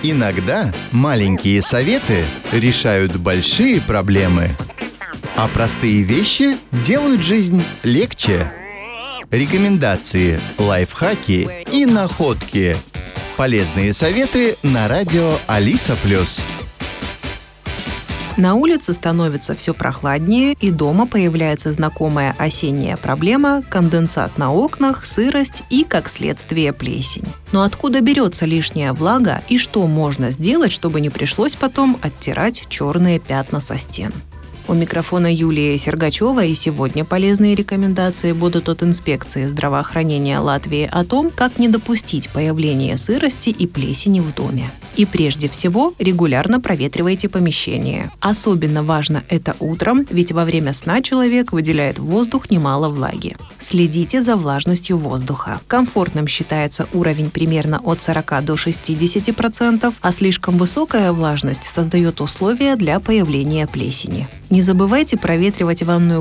Иногда маленькие советы решают большие проблемы, а простые вещи делают жизнь легче. Рекомендации, лайфхаки и находки. Полезные советы на радио Алиса+. На улице становится все прохладнее, и дома появляется знакомая осенняя проблема – конденсат на окнах, сырость и, как следствие, плесень. Но откуда берется лишняя влага и что можно сделать, чтобы не пришлось потом оттирать черные пятна со стен? У микрофона Юлия Сергачева, и сегодня полезные рекомендации будут от инспекции здравоохранения Латвии о том, как не допустить появления сырости и плесени в доме. И прежде всего регулярно проветривайте помещение. Особенно важно это утром, ведь во время сна человек выделяет в воздух немало влаги. Следите за влажностью воздуха. Комфортным считается уровень примерно от 40 до 60%, а слишком высокая влажность создает условия для появления плесени. Не забывайте проветривать ванную